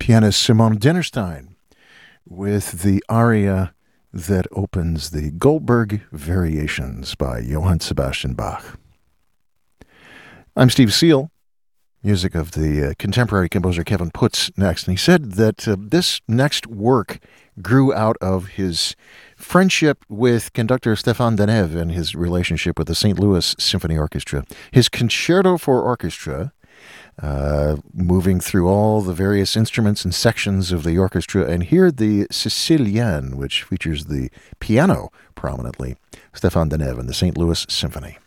pianist Simone Dinnerstein with the aria that opens the Goldberg Variations by Johann Sebastian Bach. I'm Steve Seal, music of the contemporary composer Kevin Putz next, and he said that this next work grew out of his friendship with conductor Stéphane Denève and his relationship with the St. Louis Symphony Orchestra. His concerto for orchestra, moving through all the various instruments and sections of the orchestra, and here the Sicilienne, which features the piano prominently, Stéphane Denève and the St. Louis Symphony.